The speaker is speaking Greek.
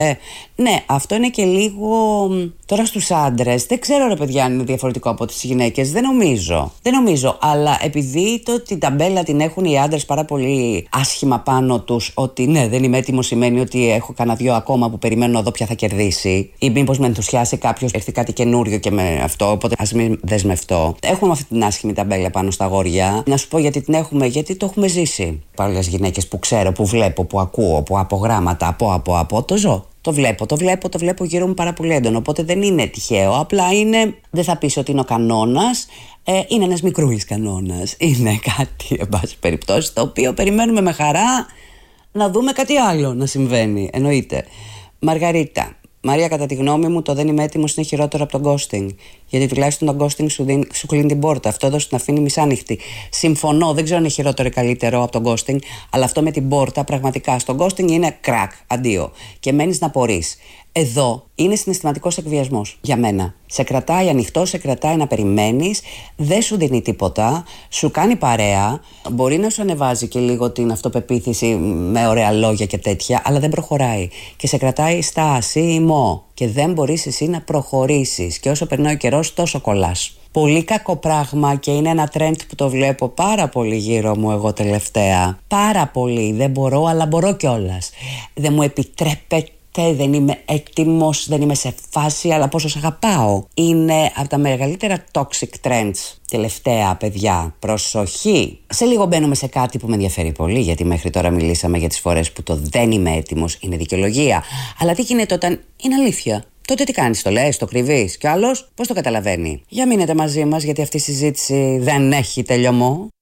Ναι, αυτό είναι και λίγο. Τώρα στους άντρες, δεν ξέρω ρε παιδιά αν είναι διαφορετικό από τις γυναίκες. Δεν νομίζω. Αλλά επειδή την ταμπέλα την έχουν οι άντρες πάρα πολύ άσχημα πάνω τους, ότι ναι, δεν είμαι έτοιμο σημαίνει ότι έχω κανένα δυο ακόμα που περιμένω να δω ποια θα κερδίσει. Ή μήπως με ενθουσιάσει κάποιος, έρθει κάτι καινούριο και με αυτό. Οπότε ας μην δεσμευτώ. Έχουμε αυτή την άσχημη ταμπέλα πάνω στα αγόρια. Να σου πω γιατί την έχουμε, γιατί το έχουμε ζήσει. Πολλές γυναίκες που ξέρω, που βλέπω, που ακούω, που από γράμματα, από το ζω. Το βλέπω γύρω μου πάρα πολύ έντονο. Οπότε δεν είναι τυχαίο. Απλά είναι, δεν θα πεις ότι είναι ο κανόνας. Είναι ένας μικρούλης κανόνας. Είναι κάτι, εν πάση περιπτώσει, το οποίο περιμένουμε με χαρά να δούμε κάτι άλλο να συμβαίνει. Εννοείται. Μαρία, κατά τη γνώμη μου, το δεν είμαι έτοιμος είναι χειρότερο από το ghosting. Γιατί τουλάχιστον το ghosting σου κλείνει την πόρτα. Αυτό εδώ την αφήνει μισάνοιχτη. Συμφωνώ, δεν ξέρω αν είναι χειρότερο ή καλύτερο από το ghosting, αλλά αυτό με την πόρτα πραγματικά στο ghosting είναι κρακ, αντίο. Και μένεις να απορείς. Εδώ είναι συναισθηματικός εκβιασμός για μένα. Σε κρατάει ανοιχτό, σε κρατάει να περιμένεις, δεν σου δίνει τίποτα, σου κάνει παρέα, μπορεί να σου ανεβάζει και λίγο την αυτοπεποίθηση με ωραία λόγια και τέτοια, αλλά δεν προχωράει. Και σε κρατάει στάσιμο και δεν μπορείς εσύ να προχωρήσεις. Και όσο περνάει ο καιρός, τόσο κολλάς. Πολύ κακό πράγμα και είναι ένα trend που το βλέπω πάρα πολύ γύρω μου εγώ τελευταία. Πάρα πολύ. Δεν μπορώ, αλλά μπορώ κιόλας. Δεν μου επιτρέπεται. Δεν είμαι έτοιμος, δεν είμαι σε φάση, αλλά πόσο σ' αγαπάω. Είναι από τα μεγαλύτερα toxic trends τελευταία, παιδιά. Προσοχή! Σε λίγο μπαίνουμε σε κάτι που με ενδιαφέρει πολύ, γιατί μέχρι τώρα μιλήσαμε για τις φορές που το δεν είμαι έτοιμος είναι δικαιολογία. Αλλά τι γίνεται όταν είναι αλήθεια? Τότε τι κάνεις, το λες, το κρυβείς? Και ο άλλος πώς το καταλαβαίνει? Για μείνετε μαζί μας, γιατί αυτή η συζήτηση δεν έχει τελειωμό.